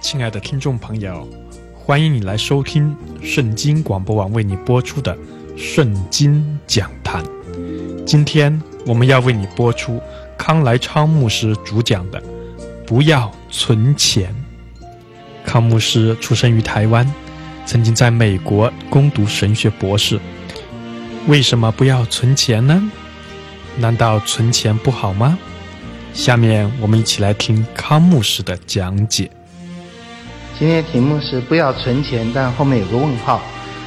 亲爱的听众朋友，欢迎你来收听圣经广播网为你播出的圣经讲坛。今天我们要为你播出康来昌牧师主讲的不要存钱。康牧师出生于台湾，曾经在美国攻读神学博士。为什么不要存钱呢？难道存钱不好吗？下面我们一起来听康牧师的讲解。 今天题目是不要存钱，但后面有个问号。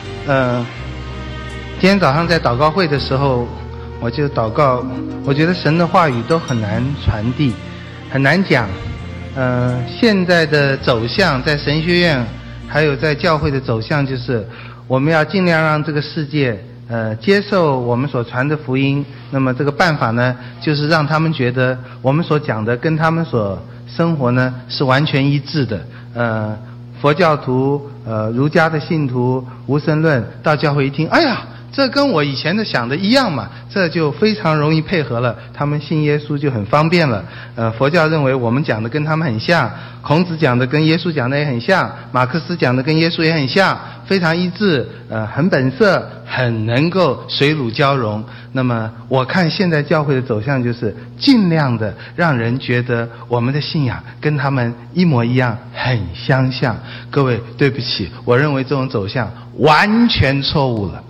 今天早上在祷告会的时候，我就祷告，我觉得神的话语都很难传递，很难讲。现在的走向，在神学院还有在教会的走向，就是我们要尽量让这个世界接受我们所传的福音。那么这个办法呢，就是让他们觉得我们所讲的跟他们所生活呢是完全一致的。佛教徒、儒家的信徒、无神论到教会一听，哎呀，这跟我以前的想的一样嘛，这就非常容易配合了，他们信耶稣就很方便了。佛教认为我们讲的跟他们很像，孔子讲的跟耶稣讲的也很像，马克思讲的跟耶稣也很像，非常一致，很本色，很能够水乳交融。那么我看现在教会的走向就是尽量的让人觉得我们的信仰跟他们一模一样，很相像。各位对不起，我认为这种走向完全错误了。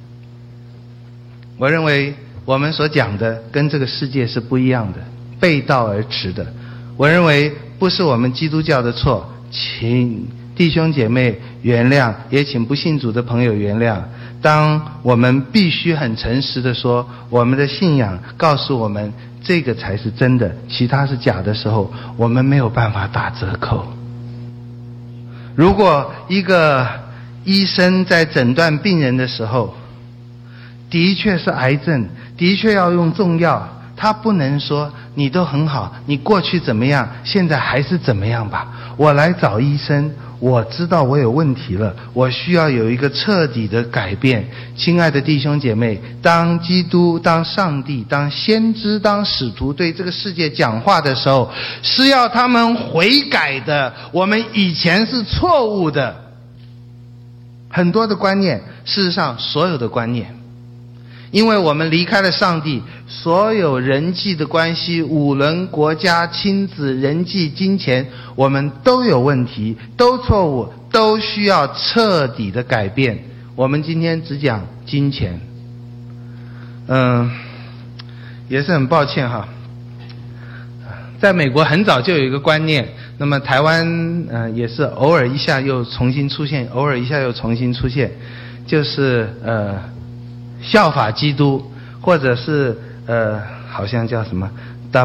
我认为我们所讲的跟这个世界是不一样的，背道而驰的。我认为不是我们基督教的错，请弟兄姐妹原谅，也请不信主的朋友原谅。当我们必须很诚实的说，我们的信仰告诉我们这个才是真的，其他是假的时候，我们没有办法打折扣。如果一个医生在诊断病人的时候，的确是癌症，的确要用重药，他不能说你都很好，你过去怎么样，现在还是怎么样吧。我来找医生，我知道我有问题了，我需要有一个彻底的改变。亲爱的弟兄姐妹，当基督、当上帝、当先知、当使徒对这个世界讲话的时候，是要他们悔改的。我们以前是错误的，很多的观念，事实上所有的观念，因为我们离开了上帝，所有人际的关系，五伦、国家、亲子、人际、金钱，我们都有问题，都错误，都需要彻底的改变。我们今天只讲金钱。也是很抱歉哈，在美国很早就有一个观念，那么台湾也是偶尔一下又重新出现，偶尔一下又重新出现，就是效法基督，或者是好像叫什么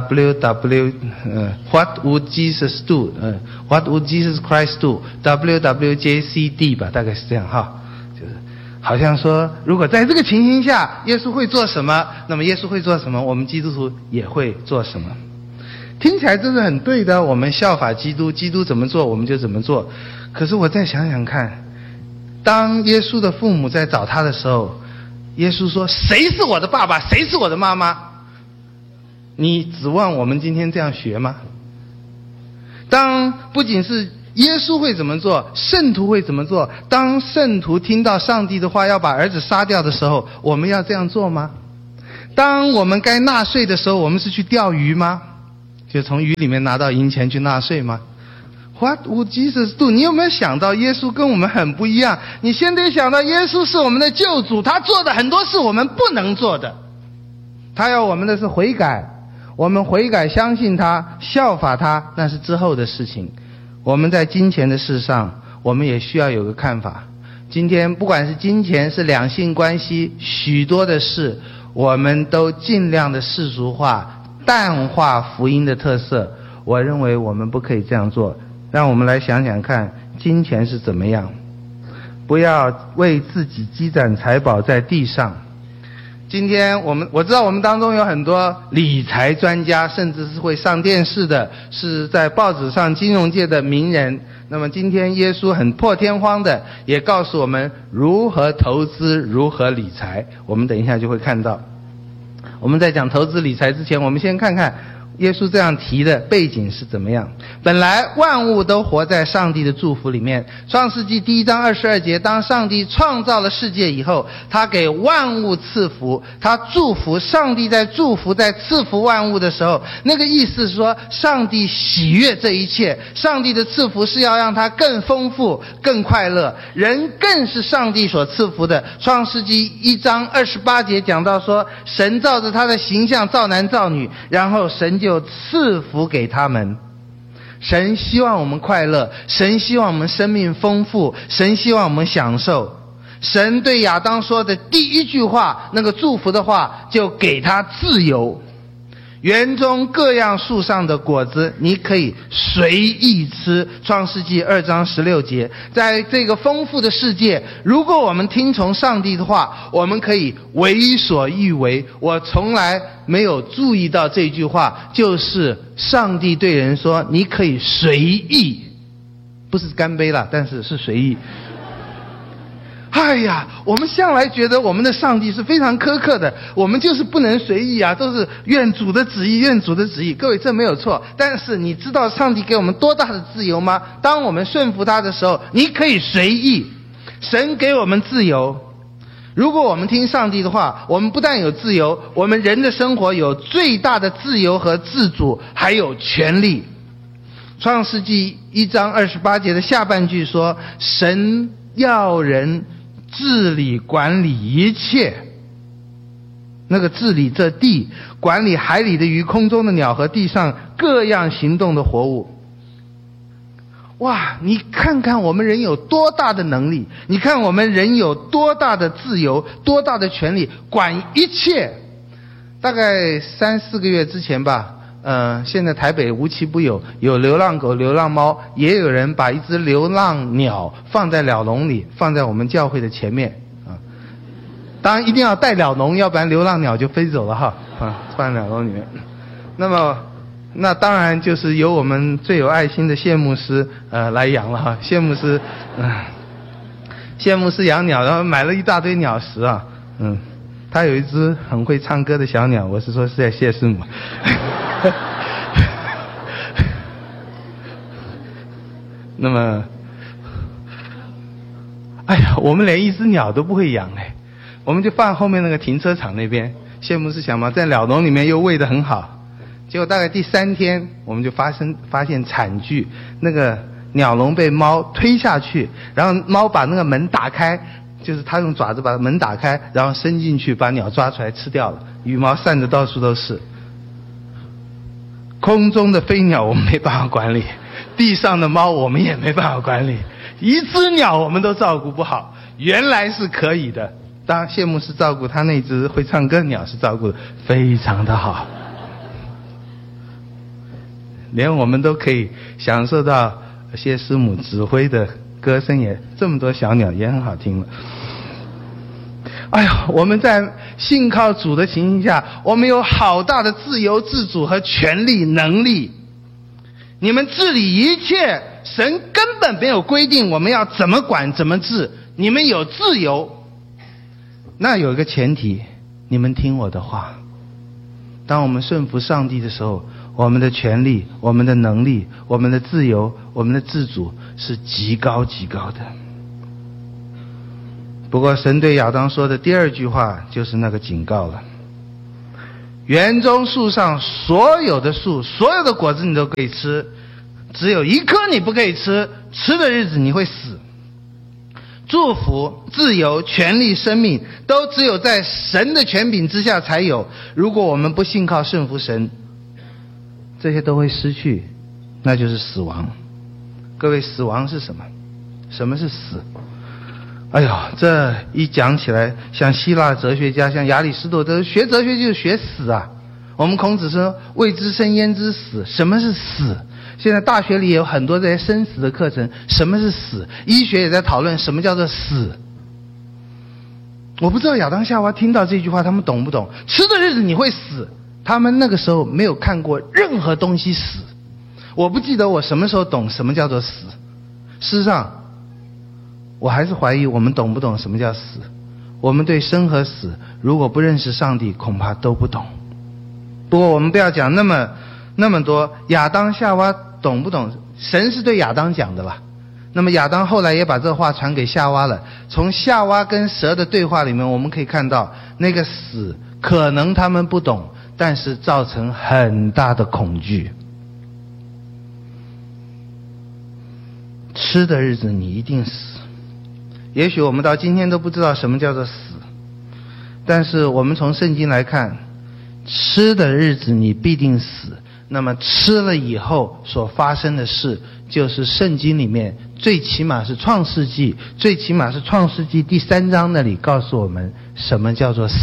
What would Jesus do? What would Jesus Christ do? WWJCD 吧，大概是这样哈，就是好像说，如果在这个情形下，耶稣会做什么，那么耶稣会做什么，我们基督徒也会做什么。听起来这是很对的，我们效法基督，基督怎么做我们就怎么做。可是我再想想看，当耶稣的父母在找他的时候，耶稣说，谁是我的爸爸，谁是我的妈妈？你指望我们今天这样学吗？当不仅是耶稣会怎么做，圣徒会怎么做，当圣徒听到上帝的话要把儿子杀掉的时候，我们要这样做吗？当我们该纳税的时候，我们是去钓鱼吗？就从鱼里面拿到银钱去纳税吗？ What would Jesus do? 你有没有想到耶稣跟我们很不一样？你先得想到耶稣是我们的救主，他做的很多事我们不能做的，他要我们的是悔改，我们悔改相信他，效法他，那是之后的事情。我们在金钱的事上，我们也需要有个看法。今天不管是金钱，是两性关系，许多的事我们都尽量的世俗化，淡化福音的特色。我认为我们不可以这样做。让我们来想想看，金钱是怎么样。不要为自己积攒财宝在地上。今天我知道我们当中有很多理财专家，甚至是会上电视的，是在报纸上金融界的名人。那么今天耶稣很破天荒的也告诉我们如何投资，如何理财。我们等一下就会看到。我们在讲投资理财之前，我们先看看耶稣这样提的背景是怎么样？本来万物都活在上帝的祝福里面。创世纪1章22节，当上帝创造了世界以后，他给万物赐福，他祝福。上帝在祝福在赐福万物的时候，那个意思是说上帝喜悦这一切，上帝的赐福是要让他更丰富更快乐，人更是上帝所赐福的。创世纪1章28节讲到说，神照着他的形象造男造女，然后神就赐福给他们。神希望我们快乐，神希望我们生命丰富，神希望我们享受。神对亚当说的第一句话，那个祝福的话，就给他自由。园中各样树上的果子你可以随意吃，创世纪2章16节。在这个丰富的世界，如果我们听从上帝的话，我们可以为所欲为。我从来没有注意到这句话，就是上帝对人说你可以随意，不是干杯啦，但是是随意。哎呀，我们向来觉得我们的上帝是非常苛刻的，我们就是不能随意啊，都是愿主的旨意，愿主的旨意。各位，这没有错，但是你知道上帝给我们多大的自由吗？当我们顺服他的时候，你可以随意。神给我们自由，如果我们听上帝的话，我们不但有自由，我们人的生活有最大的自由和自主，还有权利。创世纪1章28节的下半句说，神要人治理管理一切，那个治理这地，管理海里的鱼，空中的鸟和地上各样行动的活物。哇，你看看我们人有多大的能力，你看我们人有多大的自由，多大的权利，管一切。大概3-4个月之前吧，现在台北无奇不有，有流浪狗、流浪猫，也有人把一只流浪鸟放在鸟笼里，放在我们教会的前面啊。当然一定要带鸟笼，要不然流浪鸟就飞走了哈啊，放在鸟笼里面。那当然就是由我们最有爱心的谢牧师来养了哈。谢牧师养鸟，然后买了一大堆鸟食啊，他有一只很会唱歌的小鸟，我是说是在谢师母。那么，哎呀，我们连一只鸟都不会养哎，我们就放后面那个停车场那边。谢牧师想嘛，在鸟笼里面又喂得很好，结果大概第3天，我们就发现惨剧，那个鸟笼被猫推下去，然后猫把那个门打开，就是它用爪子把门打开，然后伸进去把鸟抓出来吃掉了，羽毛散得到处都是。空中的飞鸟我们没办法管理，地上的猫我们也没办法管理，一只鸟我们都照顾不好。原来是可以的，当然谢牧师照顾他那只会唱歌的鸟是照顾的非常的好，连我们都可以享受到谢师母指挥的歌声，也这么多小鸟也很好听了。哎呀，我们在信靠主的情形下，我们有好大的自由自主和权利能力。你们治理一切，神根本没有规定我们要怎么管怎么治，你们有自由。那有一个前提，你们听我的话。当我们顺服上帝的时候，我们的权利、我们的能力、我们的自由、我们的自主是极高极高的。不过神对亚当说的第2句话就是那个警告了，园中树上所有的树，所有的果子你都可以吃，只有一颗你不可以吃，吃的日子你会死。祝福、自由、权利、生命都只有在神的权柄之下才有，如果我们不信靠顺服神，这些都会失去，那就是死亡。各位，死亡是什么？什么是死？哎呦，这一讲起来，像希腊哲学家，像亚里士多德，学哲学就是学死啊。我们孔子说未知生焉知死，什么是死？现在大学里也有很多这些生死的课程，什么是死？医学也在讨论什么叫做死。我不知道亚当夏娃听到这句话他们懂不懂，吃的日子你会死，他们那个时候没有看过任何东西死。我不记得我什么时候懂什么叫做死。事实上我还是怀疑我们懂不懂什么叫死。我们对生和死如果不认识上帝，恐怕都不懂。不过我们不要讲那么那么多，亚当夏娃懂不懂？神是对亚当讲的吧？那么亚当后来也把这话传给夏娃了。从夏娃跟蛇的对话里面，我们可以看到那个死可能他们不懂，但是造成很大的恐惧。吃的日子你一定死。也许我们到今天都不知道什么叫做死，但是我们从圣经来看，吃的日子你必定死。那么吃了以后所发生的事，就是圣经里面最起码是创世纪第3章那里告诉我们什么叫做死。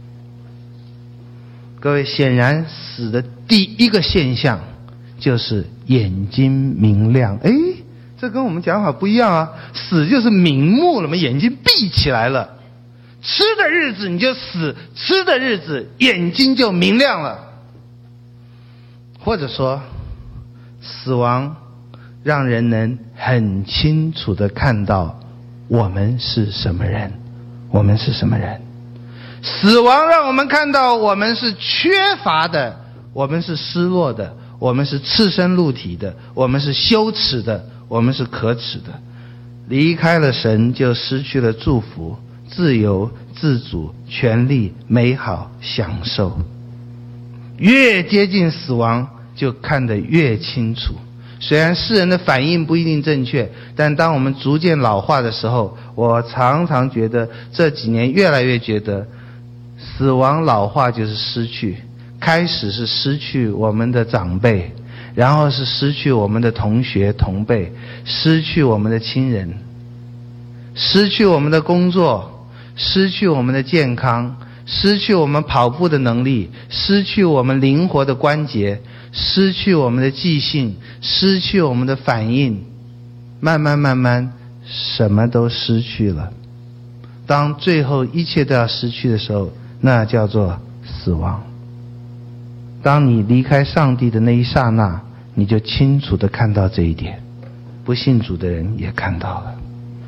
各位，显然死的第一个现象就是眼睛明亮。这跟我们讲法不一样啊！死就是明目了嘛，眼睛闭起来了。吃的日子你就死，吃的日子眼睛就明亮了。或者说，死亡让人能很清楚地看到我们是什么人，我们是什么人。死亡让我们看到我们是缺乏的，我们是失落的，我们是赤身露体的，我们是羞耻的，我们是可耻的。离开了神，就失去了祝福、自由、自主、权利、美好、享受。越接近死亡，就看得越清楚。虽然世人的反应不一定正确，但当我们逐渐老化的时候，我常常觉得这几年越来越觉得，死亡老化就是失去。开始是失去我们的长辈，然后是失去我们的同学同辈，失去我们的亲人，失去我们的工作，失去我们的健康，失去我们跑步的能力，失去我们灵活的关节，失去我们的记性，失去我们的反应，慢慢什么都失去了。当最后一切都要失去的时候，那叫做死亡。当你离开上帝的那一刹那，你就清楚地看到这一点，不信主的人也看到了。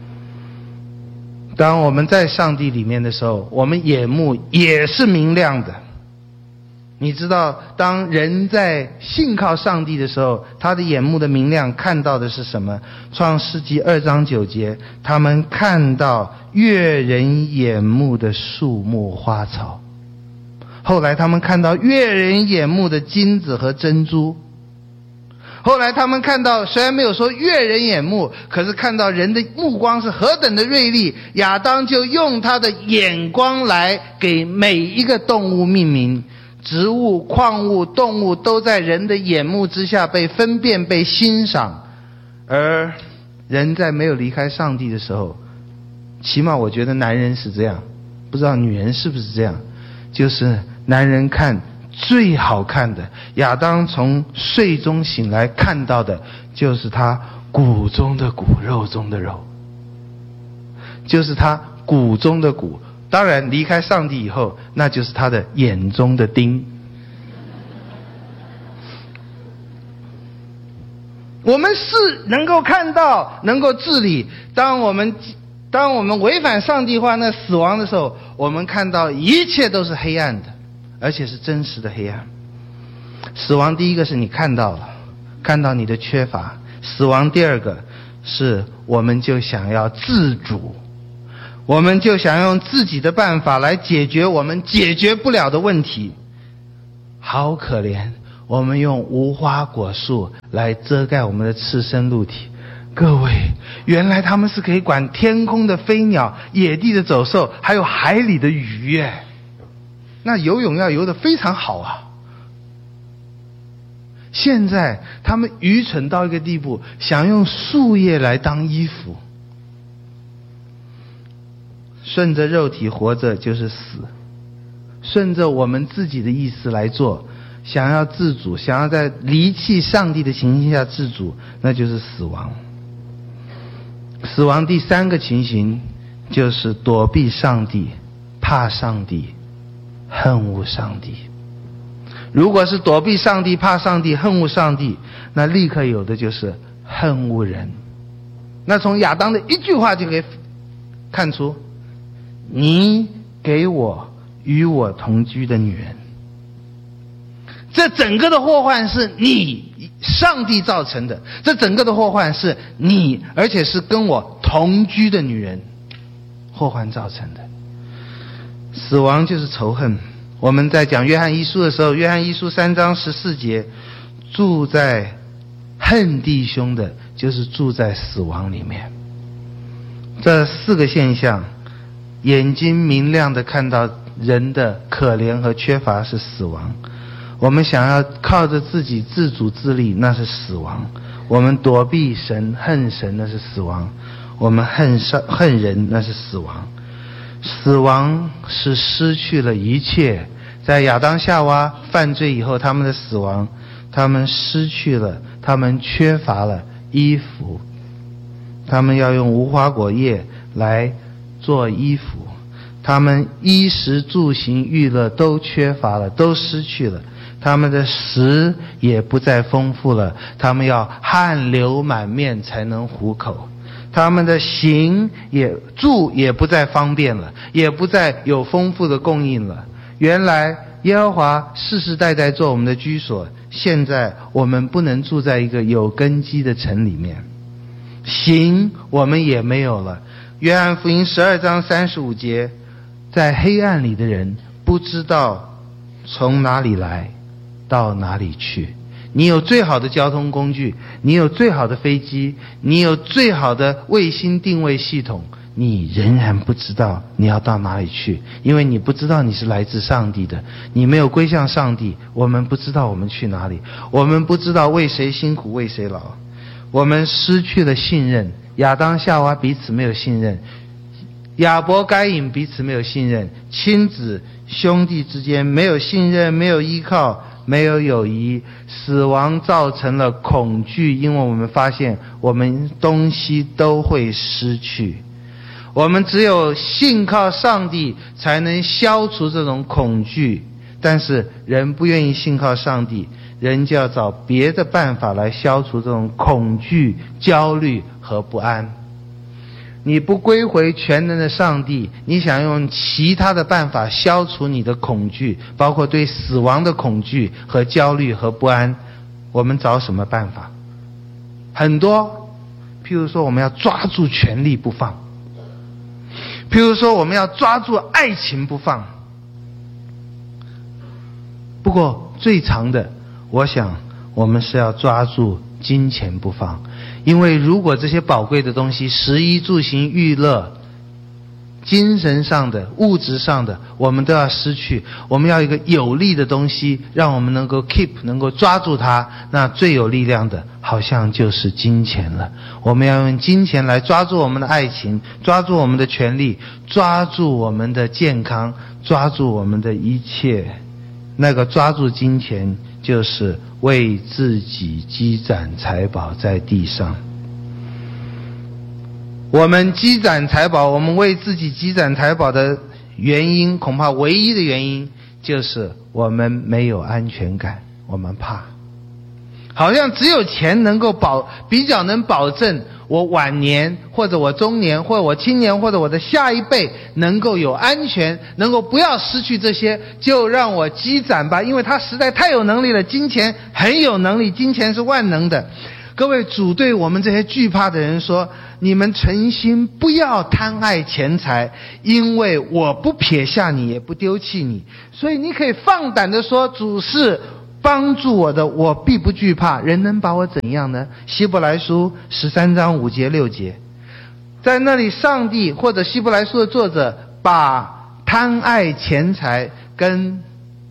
当我们在上帝里面的时候，我们眼目也是明亮的。你知道，当人在信靠上帝的时候，他的眼目的明亮看到的是什么？创世纪2章9节，他们看到悦人眼目的树木花草。后来他们看到悦人眼目的金子和珍珠。后来他们看到，虽然没有说悦人眼目，可是看到人的目光是何等的锐利，亚当就用他的眼光来给每一个动物命名。植物、矿物、动物都在人的眼目之下被分辨、被欣赏。而人在没有离开上帝的时候，起码我觉得男人是这样，不知道女人是不是这样，就是男人看最好看的，亚当从睡中醒来看到的就是他骨中的骨，肉中的肉，就是他骨中的骨。当然离开上帝以后，那就是他的眼中的钉。我们是能够看到，能够治理。当我们违反上帝话，那死亡的时候，我们看到一切都是黑暗的，而且是真实的黑暗。死亡第一个是你看到了，看到你的缺乏。死亡第二个是我们就想要自主，我们就想用自己的办法来解决我们解决不了的问题。好可怜，我们用无花果树来遮盖我们的赤身露体。各位，原来他们是可以管天空的飞鸟、野地的走兽，还有海里的鱼耶。那游泳要游得非常好啊。现在他们愚蠢到一个地步，想用树叶来当衣服。顺着肉体活着就是死，顺着我们自己的意思来做，想要自主，想要在离弃上帝的情形下自主，那就是死亡。死亡第三个情形就是躲避上帝，怕上帝，恨恶上帝。如果是躲避上帝、怕上帝、恨恶上帝，那立刻有的就是恨恶人。那从亚当的一句话就可以看出，你给我与我同居的女人。 这整个的祸患是你上帝造成的，这整个的祸患是你，而且是跟我同居的女人祸患造成的。死亡就是仇恨。我们在讲约翰一书的时候，约翰一书3章14节，住在恨弟兄的就是住在死亡里面。这4个现象，眼睛明亮的看到人的可怜和缺乏是死亡，我们想要靠着自己自主自立，那是死亡，我们躲避神恨神，那是死亡，我们恨人，那是死亡。死亡是失去了一切。在亚当夏娃犯罪以后，他们的死亡，他们失去了，他们缺乏了衣服，他们要用无花果叶来做衣服，他们衣食住行娱乐都缺乏了，都失去了，他们的食也不再丰富了，他们要汗流满面才能糊口，他们的住也不再方便了，也不再有丰富的供应了。原来耶和华世世代代做我们的居所，现在我们不能住在一个有根基的城里面，行我们也没有了。约翰福音12章35节，在黑暗里的人不知道从哪里来到哪里去。你有最好的交通工具，你有最好的飞机，你有最好的卫星定位系统，你仍然不知道你要到哪里去，因为你不知道你是来自上帝的，你没有归向上帝，我们不知道我们去哪里，我们不知道为谁辛苦为谁劳，我们失去了信任。亚当夏娃彼此没有信任，亚伯该隐彼此没有信任，亲子兄弟之间没有信任，没有依靠，没有友谊。死亡造成了恐惧，因为我们发现我们东西都会失去，我们只有信靠上帝才能消除这种恐惧，但是人不愿意信靠上帝，人就要找别的办法来消除这种恐惧、焦虑和不安。你不归回全能的上帝，你想用其他的办法消除你的恐惧，包括对死亡的恐惧和焦虑和不安，我们找什么办法？很多，譬如说我们要抓住权力不放，譬如说我们要抓住爱情不放。不过最长的，我想我们是要抓住金钱不放，因为如果这些宝贵的东西，食衣住行娱乐，精神上的物质上的我们都要失去，我们要一个有力的东西让我们能够 keep， 能够抓住它，那最有力量的好像就是金钱了。我们要用金钱来抓住我们的爱情，抓住我们的权利，抓住我们的健康，抓住我们的一切。那个抓住金钱就是为自己积攒财宝在地上。我们积攒财宝，我们为自己积攒财宝的原因，恐怕唯一的原因就是我们没有安全感，我们怕，好像只有钱能够比较能保证我晚年或者我中年或者我青年或者我的下一辈能够有安全，能够不要失去这些，就让我积攒吧，因为他实在太有能力了，金钱很有能力，金钱是万能的。各位，主对我们这些惧怕的人说，你们存心不要贪爱钱财，因为我不撇下你，也不丢弃你。所以你可以放胆的说，主是帮助我的，我必不惧怕，人能把我怎样呢？希伯来书13章5节6节，在那里上帝或者希伯来书的作者把贪爱钱财跟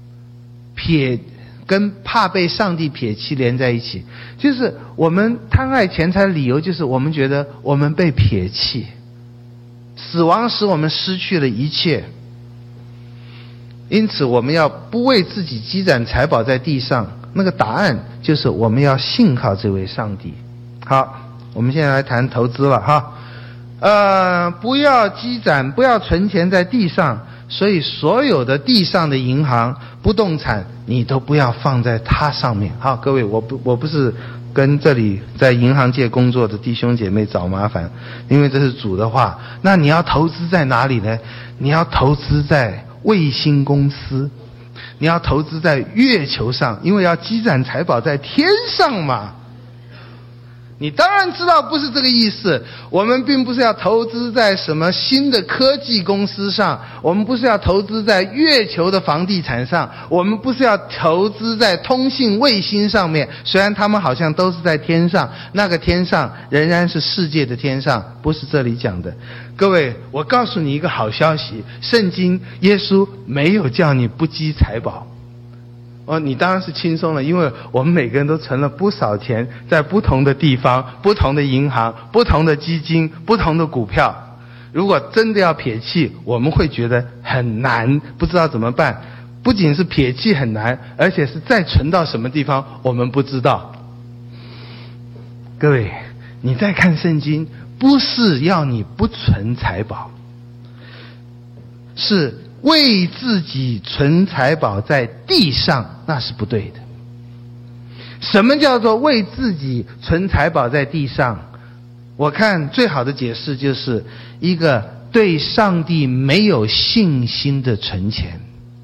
怕被上帝撇弃连在一起，就是我们贪爱钱财的理由就是我们觉得我们被撇弃，死亡使我们失去了一切，因此我们要不为自己积攒财宝在地上，那个答案就是我们要信靠这位上帝。好，我们现在来谈投资了哈。不要积攒，不要存钱在地上，所以所有的地上的银行不动产你都不要放在它上面。好，各位，我不是跟这里在银行界工作的弟兄姐妹找麻烦，因为这是主的话。那你要投资在哪里呢？你要投资在卫星公司， 你要投资在月球上，因为要积攒财宝在天上嘛。你当然知道不是这个意思，我们并不是要投资在什么新的科技公司上，我们不是要投资在月球的房地产上，我们不是要投资在通信卫星上面，虽然他们好像都是在天上，那个天上仍然是世界的天上，不是这里讲的。各位，我告诉你一个好消息，圣经耶稣没有叫你不积财宝。你当然是轻松了，因为我们每个人都存了不少钱在不同的地方、不同的银行、不同的基金、不同的股票。如果真的要撇弃，我们会觉得很难，不知道怎么办。不仅是撇弃很难，而且是再存到什么地方我们不知道。各位，你再看圣经，不是要你不存财宝，是为自己存财宝在地上，那是不对的。什么叫做为自己存财宝在地上？我看最好的解释就是一个对上帝没有信心的存钱。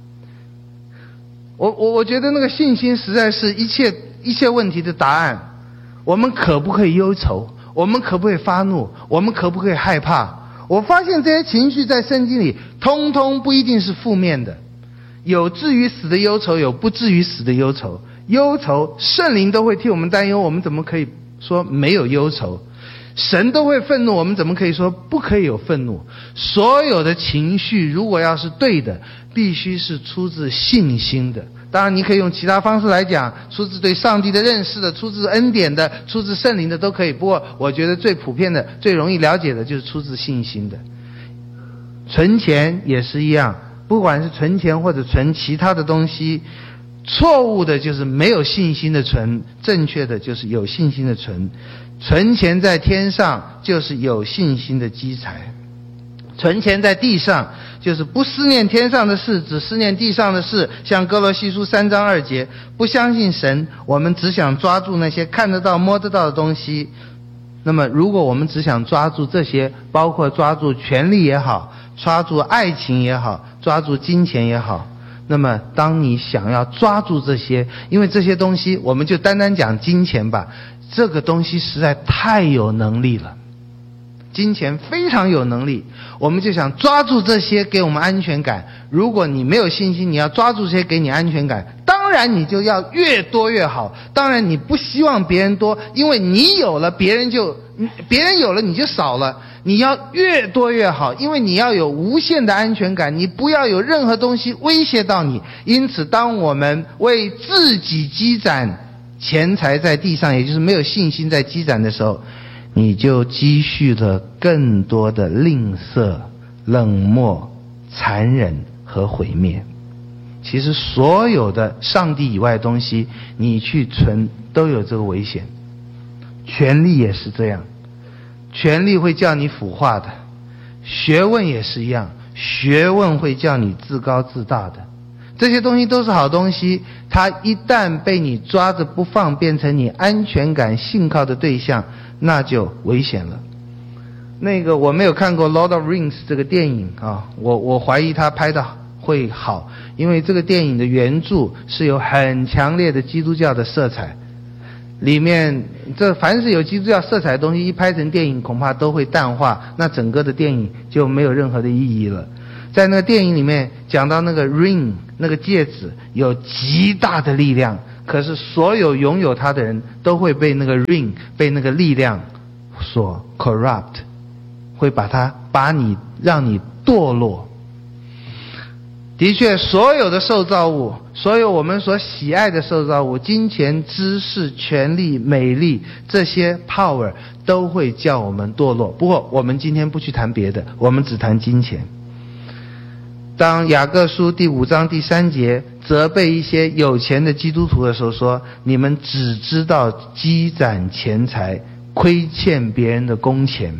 我觉得那个信心实在是一切问题的答案。我们可不可以忧愁？我们可不可以发怒？我们可不可以害怕？我发现这些情绪在圣经里通通不一定是负面的，有至于死的忧愁，有不至于死的忧愁。忧愁圣灵都会替我们担忧，我们怎么可以说没有忧愁？神都会愤怒，我们怎么可以说不可以有愤怒？所有的情绪如果要是对的，必须是出自信心的。当然你可以用其他方式来讲，出自对上帝的认识的，出自恩典的，出自圣灵的都可以。不过我觉得最普遍的、最容易了解的就是出自信心的。存钱也是一样，不管是存钱或者存其他的东西，错误的就是没有信心的存，正确的就是有信心的存。存钱在天上就是有信心的积财，存钱在地上就是不思念天上的事，只思念地上的事。像哥罗西书3章2节，不相信神，我们只想抓住那些看得到摸得到的东西。那么如果我们只想抓住这些，包括抓住权力也好，抓住爱情也好，抓住金钱也好，那么当你想要抓住这些，因为这些东西，我们就单单讲金钱吧，这个东西实在太有能力了，金钱非常有能力，我们就想抓住这些给我们安全感。如果你没有信心，你要抓住这些给你安全感，当然你就要越多越好。当然你不希望别人多，因为你有了别人有了你就少了。你要越多越好，因为你要有无限的安全感，你不要有任何东西威胁到你。因此当我们为自己积攒钱财在地上，也就是没有信心在积攒的时候，你就积蓄了更多的吝啬、冷漠、残忍和毁灭。其实所有的上帝以外的东西，你去存都有这个危险。权力也是这样，权力会叫你腐化的，学问也是一样，学问会叫你自高自大的。这些东西都是好东西，它一旦被你抓着不放，变成你安全感信靠的对象，那就危险了。那个我没有看过《Lord of Rings》这个电影啊，我怀疑他拍的会好，因为这个电影的原著是有很强烈的基督教的色彩，里面这凡是有基督教色彩的东西一拍成电影，恐怕都会淡化，那整个的电影就没有任何的意义了。在那个电影里面讲到那个 ring， 那个戒指有极大的力量，可是所有拥有它的人都会被那个 ring， 被那个力量所 corrupt， 会让你堕落。的确，所有的受造物，所有我们所喜爱的受造物，金钱、知识、权力、美丽，这些 power 都会叫我们堕落。不过我们今天不去谈别的，我们只谈金钱。当雅各书第5章第3节责备一些有钱的基督徒的时候说，你们只知道积攒钱财，亏欠别人的工钱。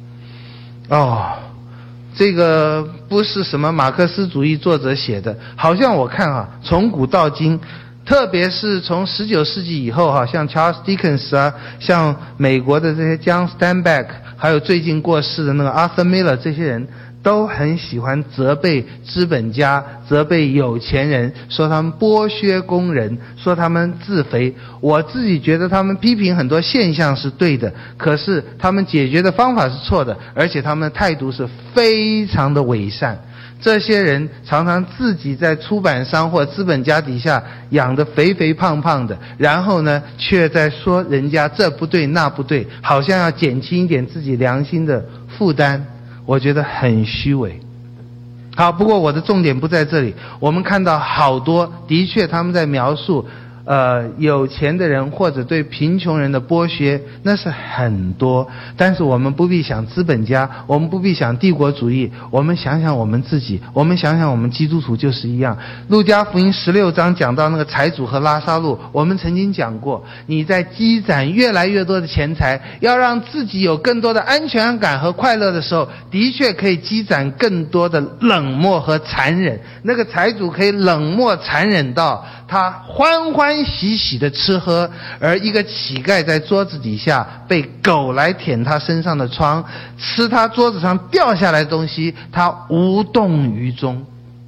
这个不是什么马克思主义作者写的，好像我看从古到今，特别是从19世纪以后像 Charles Dickens 像美国的这些 John Steinbeck， 还有最近过世的那个 Arthur Miller， 这些人都很喜欢责备资本家，责备有钱人，说他们剥削工人，说他们自肥。我自己觉得他们批评很多现象是对的，可是他们解决的方法是错的，而且他们的态度是非常的伪善。这些人常常自己在出版商或资本家底下养得肥肥胖胖的，然后呢却在说人家这不对那不对，好像要减轻一点自己良心的负担，我觉得很虚伪。好，不过我的重点不在这里。我们看到好多的确他们在描述有钱的人或者对贫穷人的剥削，那是很多。但是我们不必想资本家，我们不必想帝国主义，我们想想我们自己，我们想想我们基督徒就是一样。路加福音16章讲到那个财主和拉撒路，我们曾经讲过，你在积攒越来越多的钱财，要让自己有更多的安全感和快乐的时候，的确可以积攒更多的冷漠和残忍。那个财主可以冷漠残忍到他欢欢喜喜的吃喝，而一个乞丐在桌子底下被狗来舔他身上的疮，吃他桌子上掉下来的东西，他无动于衷。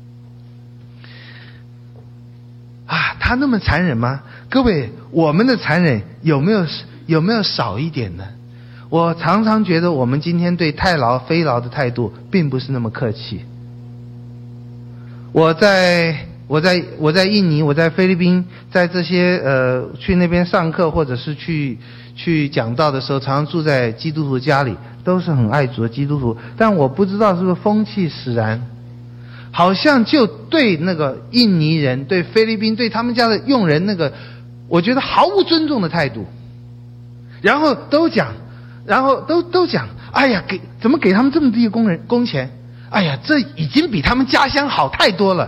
他那么残忍吗？各位，我们的残忍有没有少一点呢？我常常觉得我们今天对太劳非劳的态度并不是那么客气。我在印尼，我在菲律宾，在这些去那边上课或者是去讲道的时候，常常住在基督徒家里，都是很爱主的基督徒。但我不知道是不是风气使然，好像就对那个印尼人、对菲律宾、对他们家的佣人那个，我觉得毫无尊重的态度。然后都讲，哎呀，怎么给他们这么低的工钱？哎呀，这已经比他们家乡好太多了。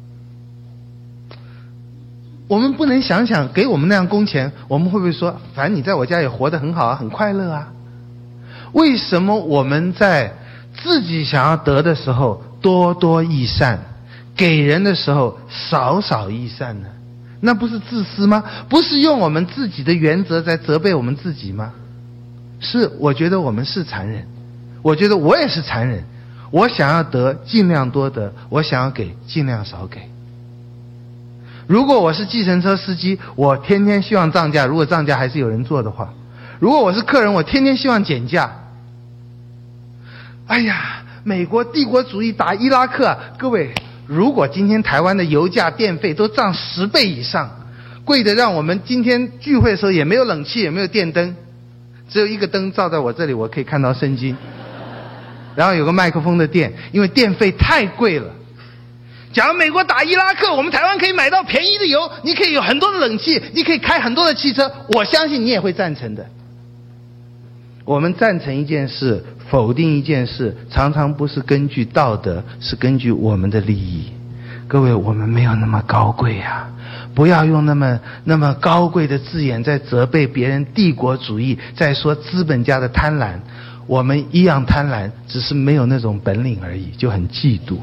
我们不能想想给我们那样工钱，我们会不会说，反正你在我家也活得很好啊，很快乐啊？为什么我们在自己想要得的时候多多益善，给人的时候少少益善呢？那不是自私吗？不是用我们自己的原则在责备我们自己吗？是，我觉得我们是残忍，我觉得我也是残忍。我想要得尽量多得，我想要给尽量少给。如果我是计程车司机，我天天希望涨价，如果涨价还是有人坐的话。如果我是客人，我天天希望减价。哎呀，美国帝国主义打伊拉克，各位，如果今天台湾的油价电费都涨10倍以上，贵的让我们今天聚会的时候也没有冷气，也没有电灯，只有一个灯照在我这里，我可以看到圣经，然后有个麦克风的电，因为电费太贵了。假如美国打伊拉克，我们台湾可以买到便宜的油，你可以有很多的冷气，你可以开很多的汽车，我相信你也会赞成的。我们赞成一件事，否定一件事，常常不是根据道德，是根据我们的利益。各位，我们没有那么高贵啊，不要用那么高贵的字眼在责备别人帝国主义，在说资本家的贪婪。我们一样贪婪，只是没有那种本领而已，就很嫉妒。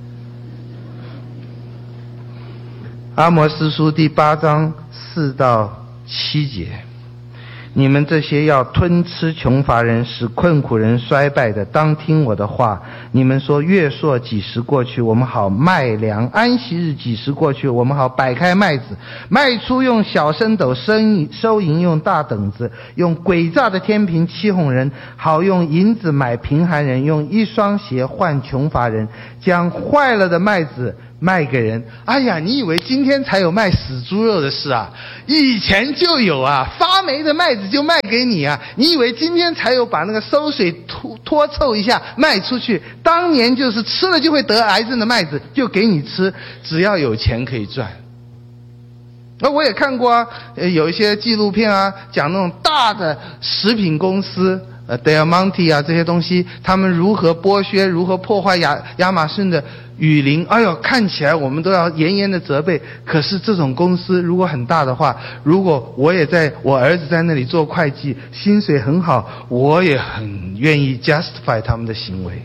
阿摩司书第8章4到7节，你们这些要吞吃穷乏人，使困苦人衰败的，当听我的话。你们说月朔几时过去，我们好卖粮；安息日几时过去，我们好摆开麦子，卖出用小升斗，收银用大等子，用诡诈的天平欺哄人，好用银子买贫寒人，用一双鞋换穷乏人，将坏了的麦子卖给人。哎呀，你以为今天才有卖死猪肉的事啊？以前就有啊，发霉的麦子就卖给你啊。你以为今天才有把那个馊水拖臭一下卖出去？当年就是吃了就会得癌症的麦子就给你吃，只要有钱可以赚。那我也看过啊，有一些纪录片啊，讲那种大的食品公司Del Monte 啊，这些东西他们如何剥削，如何破坏亚马逊的雨林。哎呦，看起来我们都要严严的责备。可是这种公司如果很大的话，如果我儿子在那里做会计，薪水很好，我也很愿意 justify 他们的行为。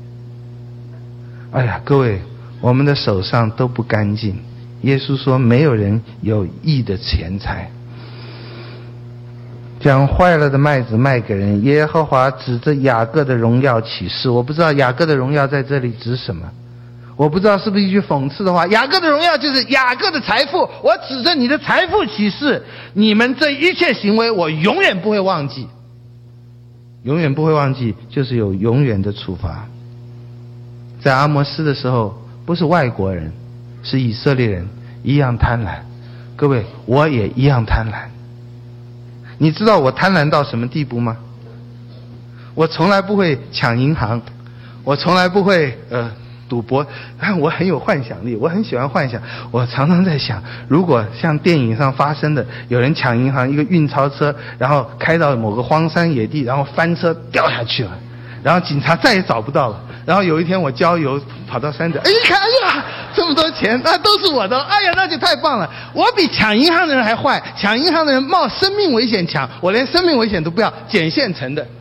哎呀，各位，我们的手上都不干净。耶稣说没有人有义的钱财。 将坏了的麦子卖给人。耶和华指着雅各的荣耀起誓，我不知道雅各的荣耀在这里指什么，我不知道是不是一句讽刺的话。雅各的荣耀就是雅各的财富，我指着你的财富起誓，你们这一切行为我永远不会忘记，永远不会忘记，就是有永远的处罚。在阿摩斯的时候，不是外国人，是以色列人一样贪婪。各位，我也一样贪婪。你知道我贪婪到什么地步吗？我从来不会抢银行，我从来不会赌博，但我很有幻想力，我很喜欢幻想。我常常在想，如果像电影上发生的，有人抢银行，一个运钞车，然后开到某个荒山野地，然后翻车掉下去了，然后警察再也找不到了。然后有一天我郊游跑到山顶，哎呀，这么多钱，那都是我的，哎呀，那就太棒了。我比抢银行的人还坏，抢银行的人冒生命危险抢，我连生命危险都不要，捡现成的。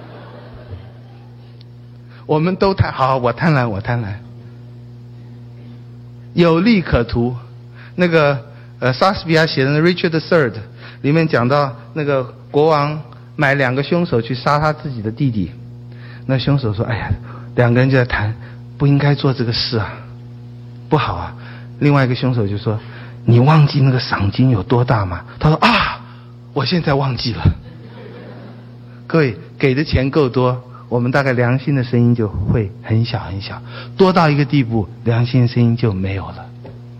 我们都好，我贪婪，我贪婪，有利可图。那个莎士比亚写的《Richard III》里面讲到，那个国王买2个凶手去杀他自己的弟弟，那凶手说：“哎呀。”2个人就在谈，不应该做这个事啊，不好啊。另外一个凶手就说：“你忘记那个赏金有多大吗？”他说：“啊，我现在忘记了。”各位，给的钱够多，我们大概良心的声音就会很小很小，多到一个地步，良心的声音就没有了。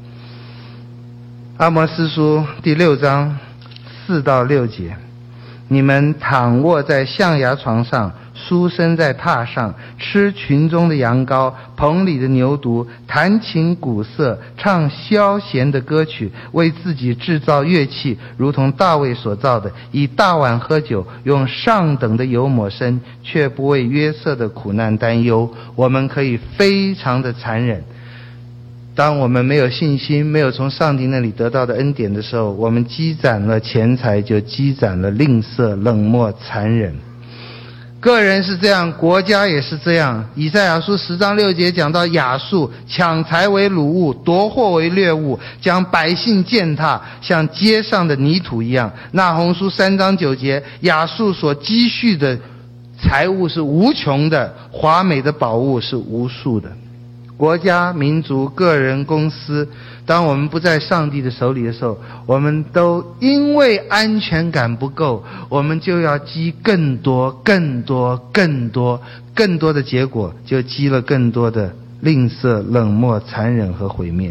阿摩司书第6章4到6节：你们躺卧在象牙床上，书生在榻上，吃群中的羊羔，棚里的牛犊，弹琴鼓瑟，唱消闲的歌曲，为自己制造乐器，如同大卫所造的，以大碗喝酒，用上等的油抹身，却不为约瑟的苦难担忧。我们可以非常的残忍。当我们没有信心，没有从上帝那里得到的恩典的时候，我们积攒了钱财，就积攒了吝啬、冷漠、残忍。个人是这样，国家也是这样。以赛亚书10章6节讲到亚述抢财为掳物，夺货为掠物，将百姓践踏，像街上的泥土一样。那鸿书3章9节，亚述所积蓄的财物是无穷的，华美的宝物是无数的。国家、民族、个人、公司，当我们不在上帝的手里的时候，我们都因为安全感不够，我们就要积更多、更多、更多、更多的结果，就积了更多的吝啬、冷漠、残忍和毁灭。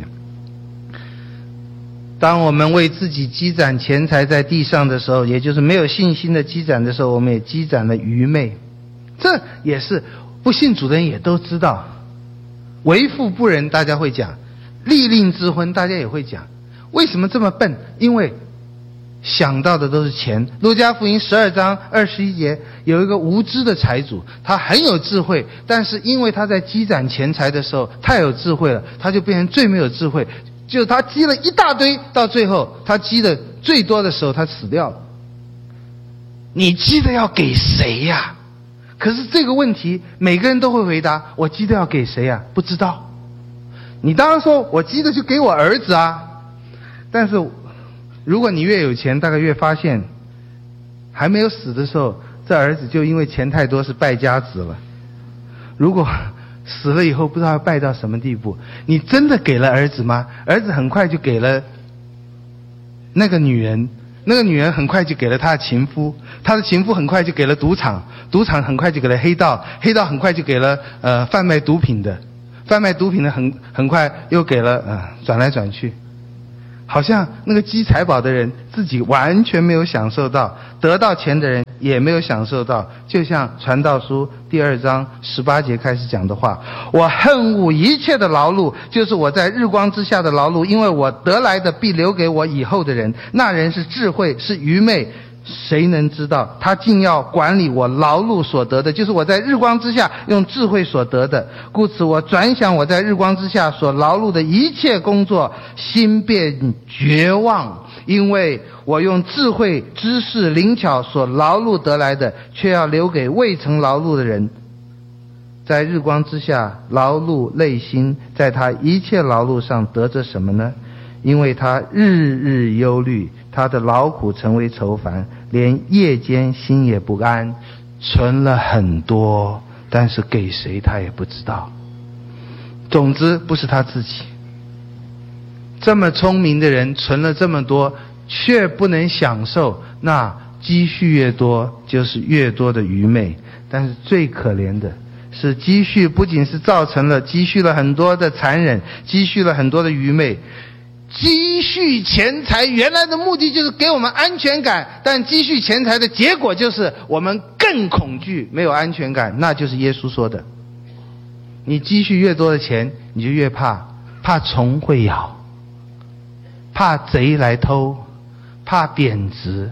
当我们为自己积攒钱财在地上的时候，也就是没有信心的积攒的时候，我们也积攒了愚昧。这也是不信主的人也都知道。为富不仁，大家会讲；利令智昏，大家也会讲。为什么这么笨？因为想到的都是钱。路加福音12章21节，有一个无知的财主，他很有智慧，但是因为他在积攒钱财的时候太有智慧了，他就变成最没有智慧。就是他积了一大堆，到最后他积的最多的时候，他死掉了。你积的要给谁呀？可是这个问题每个人都会回答，我积的要给谁啊？不知道。你当然说我积的就给我儿子啊，但是如果你越有钱，大概越发现还没有死的时候，这儿子就因为钱太多是败家子了。如果死了以后不知道要败到什么地步，你真的给了儿子吗？儿子很快就给了那个女人，那个女人很快就给了他的情夫，他的情夫很快就给了赌场，赌场很快就给了黑道，黑道很快就给了贩卖毒品的，贩卖毒品的很快又给了转来转去。好像那个积财宝的人自己完全没有享受到，得到钱的人也没有享受到。就像传道书第2章18节开始讲的话，我恨恶一切的劳碌，就是我在日光之下的劳碌，因为我得来的必留给我以后的人，那人是智慧，是愚昧，谁能知道？他竟要管理我劳碌所得的，就是我在日光之下用智慧所得的。故此我转想我在日光之下所劳碌的一切工作，心便绝望，因为我用智慧、知识、灵巧所劳碌得来的，却要留给未曾劳碌的人。在日光之下劳碌累心，在他一切劳碌上得着什么呢？因为他日日忧虑，他的劳苦成为愁烦， 连夜间心也不安，存了很多，但是给谁他也不知道。总之不是他自己。这么聪明的人存了这么多，却不能享受，那积蓄越多就是越多的愚昧。但是最可怜的是，积蓄不仅是造成了积蓄了很多的残忍，积蓄了很多的愚昧。积蓄钱财原来的目的就是给我们安全感，但积蓄钱财的结果就是我们更恐惧，没有安全感。那就是耶稣说的，你积蓄越多的钱，你就越怕虫会咬，怕贼来偷，怕贬值，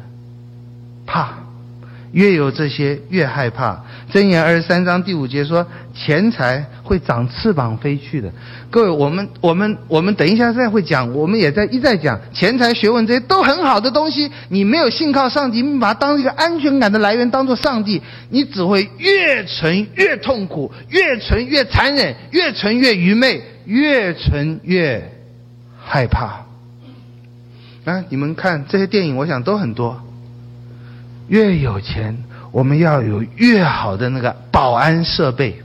越有这些越害怕。箴言23章第5节说，钱财会长翅膀飞去的。各位，我们等一下再会讲，我们也一再讲，钱财学问这些都很好的东西，你没有信靠上帝，你把它当一个安全感的来源，当作上帝，你只会越存越痛苦，越存越残忍，越存越愚昧，越存越害怕。你们看这些电影，我想都很多。越有钱，我们要有越好的那个保安设备。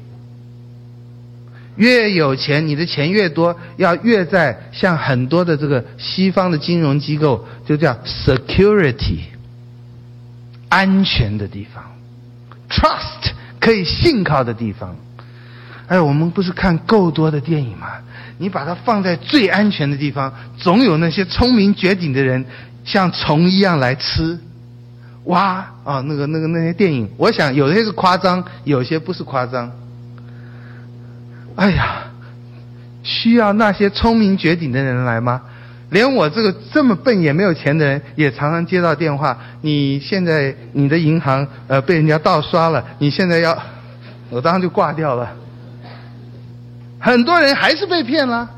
越有钱，你的钱越多，要越在像很多的这个西方的金融机构，就叫 security， 安全的地方， trust 可以信靠的地方。我们不是看够多的电影吗？你把它放在最安全的地方，总有那些聪明绝顶的人像虫一样来吃。那些电影，我想有些是夸张，有些不是夸张。需要那些聪明绝顶的人来吗？连我这么笨也没有钱的人，也常常接到电话，你现在你的银行被人家盗刷了，你现在要，我当时就挂掉了。很多人还是被骗了，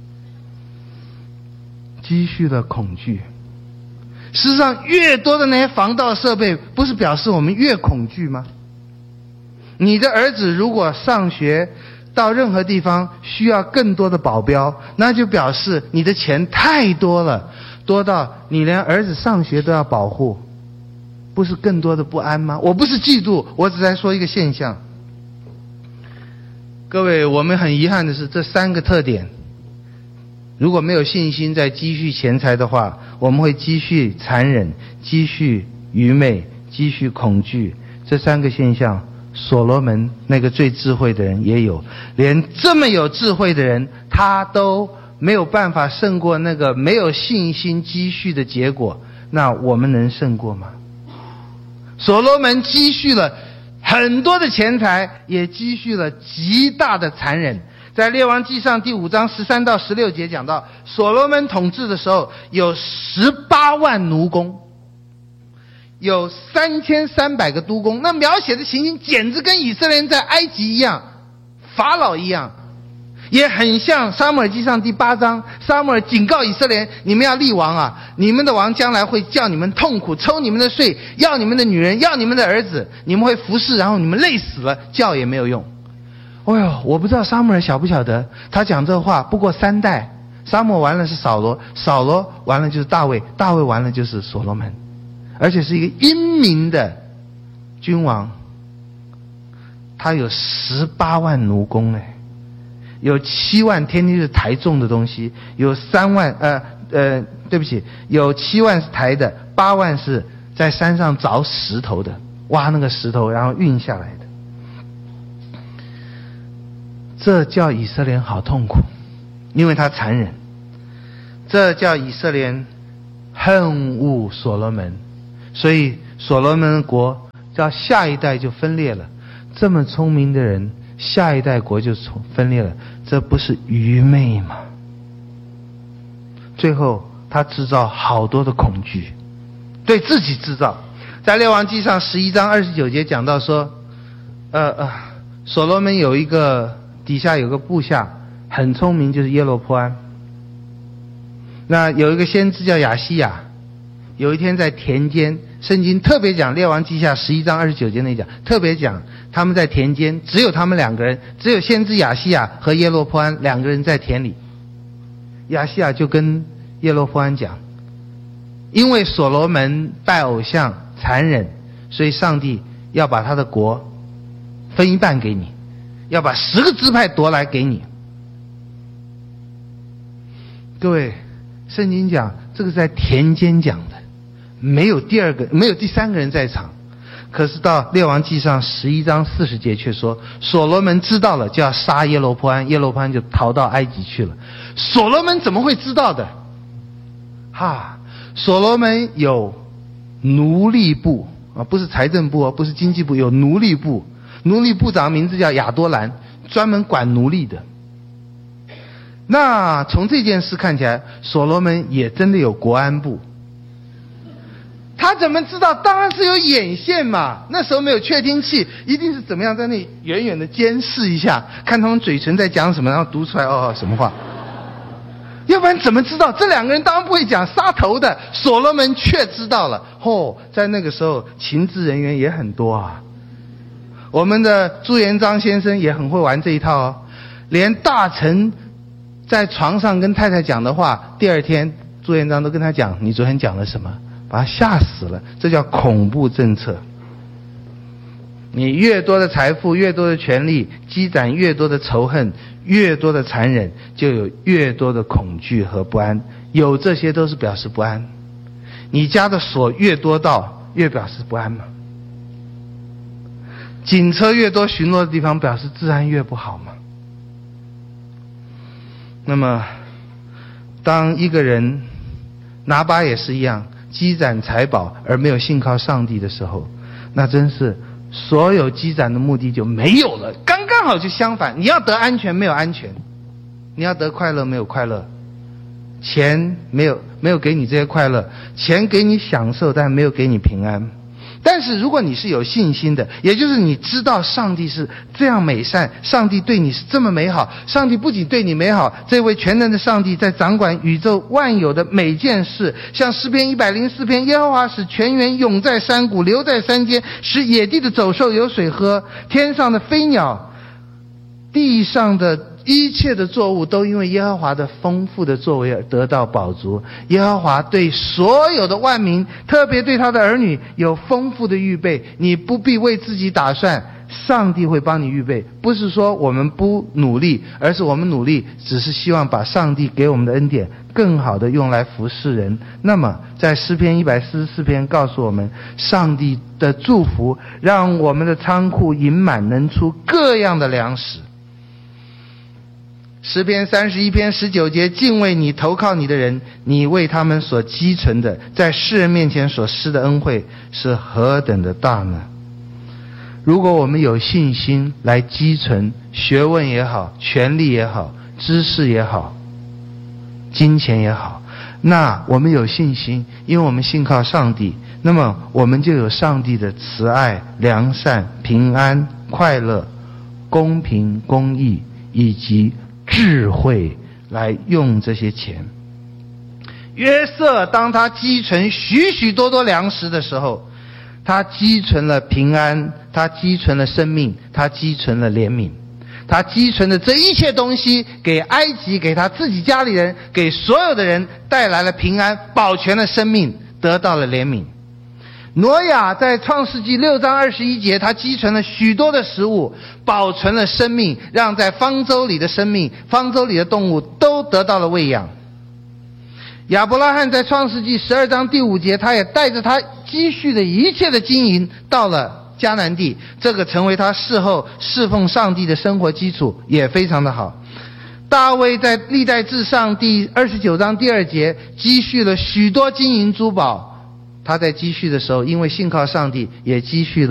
积蓄了恐惧。事实上，越多的那些防盗设备，不是表示我们越恐惧吗？你的儿子如果上学到任何地方需要更多的保镖，那就表示你的钱太多了，多到你连儿子上学都要保护，不是更多的不安吗？我不是嫉妒，我只在说一个现象。各位，我们很遗憾的是，这3个特点如果没有信心在积蓄钱财的话，我们会积蓄残忍，积蓄愚昧，积蓄恐惧。这3个现象，所罗门那个最智慧的人也有，连这么有智慧的人，他都没有办法胜过那个没有信心积蓄的结果，那我们能胜过吗？所罗门积蓄了很多的钱财，也积蓄了极大的残忍。在列王纪上第5章13到16节讲到，所罗门统治的时候有18万奴工，有3300个督工。那描写的情形简直跟以色列人在埃及一样，法老一样，也很像撒母耳记上第8章，撒母耳警告以色列人，你们要立王啊，你们的王将来会叫你们痛苦，抽你们的税，要你们的女人，要你们的儿子，你们会服侍，然后你们累死了，叫也没有用。我不知道撒母耳晓不晓得，他讲这话不过3代，撒母耳完了是扫罗，扫罗完了就是大卫，大卫完了就是所罗门，而且是一个英明的君王。他有18万奴工有7万天天是抬重的东西，有3万有7万是抬的，8万是在山上凿石头的，挖那个石头然后运下来的。这叫以色列人好痛苦，因为他残忍。这叫以色列人恨恶所罗门，所以所罗门的国叫下一代就分裂了。这么聪明的人，下一代国就分裂了，这不是愚昧吗？最后他制造好多的恐惧，对自己制造。在列王纪上11章29节讲到说，所罗门有一个底下有个部下很聪明，就是耶罗波安。那有一个先知叫亚西亚，有一天在田间，圣经特别讲，列王记下11章29节那讲，特别讲他们在田间，只有他们2个人，只有先知亚西亚和耶罗波安2个人在田里。亚西亚就跟耶罗波安讲，因为所罗门拜偶像残忍，所以上帝要把他的国分一半给你，要把10个支派夺来给你。各位，圣经讲这个是在田间讲的，没有第三个人在场。可是到列王纪上11章40节却说，所罗门知道了就要杀耶罗波安，耶罗波安就逃到埃及去了。所罗门怎么会知道的？所罗门有奴隶部啊，不是财政部，不是经济部，有奴隶部。奴隶部长名字叫亚多兰，专门管奴隶的。那从这件事看起来，所罗门也真的有国安部。他怎么知道？当然是有眼线嘛。那时候没有确听器，一定是怎么样在那远远的监视一下，看他们嘴唇在讲什么，然后读出来什么话。要不然怎么知道？这2个人当然不会讲，杀头的所罗门却知道了。在那个时候情治人员也很多啊。我们的朱元璋先生也很会玩这一套哦，连大臣在床上跟太太讲的话，第2天朱元璋都跟他讲你昨天讲了什么，把他吓死了。这叫恐怖政策。你越多的财富，越多的权力，积攒越多的仇恨，越多的残忍，就有越多的恐惧和不安。有这些都是表示不安。你家的锁越多道，越表示不安嘛。警车越多巡逻的地方，表示治安越不好嘛。那么当一个人，拿巴也是一样，积攒财宝而没有信靠上帝的时候，那真是所有积攒的目的就没有了。刚刚好就相反，你要得安全没有安全，你要得快乐没有快乐，钱没有给你这些快乐，钱给你享受但没有给你平安。但是如果你是有信心的，也就是你知道上帝是这样美善，上帝对你是这么美好，上帝不仅对你美好，这位全能的上帝在掌管宇宙万有的每件事。像诗篇104篇，耶和华使泉源涌在山谷，流在山间，使野地的走兽有水喝，天上的飞鸟，地上的一切的作物都因为耶和华的丰富的作为而得到饱足。耶和华对所有的万民，特别对他的儿女有丰富的预备。你不必为自己打算，上帝会帮你预备。不是说我们不努力，而是我们努力只是希望把上帝给我们的恩典更好的用来服侍人。那么在诗篇144篇告诉我们，上帝的祝福让我们的仓库盈满，能出各样的粮食。诗篇31篇19节，敬畏你投靠你的人，你为他们所积存的，在世人面前所施的恩惠是何等的大呢？如果我们有信心来积存学问也好，权力也好，知识也好，金钱也好，那我们有信心，因为我们信靠上帝，那么我们就有上帝的慈爱、良善、平安、快乐、公平、公义以及智慧来用这些钱。约瑟当他积存许许多多粮食的时候，他积存了平安，他积存了生命，他积存了怜悯，他积存的这一切东西给埃及，给他自己家里人，给所有的人带来了平安，保全了生命，得到了怜悯。挪亚在创世纪6章21节，他积存了许多的食物，保存了生命，让在方舟里的生命，方舟里的动物都得到了喂养。亚伯拉罕在创世纪12章第5节，他也带着他积蓄的一切的金银到了迦南地，这个成为他事后侍奉上帝的生活基础，也非常的好。大卫在历代志上第29章第2节积蓄了许多金银珠宝，他在积蓄的时候因为信靠上帝也积蓄了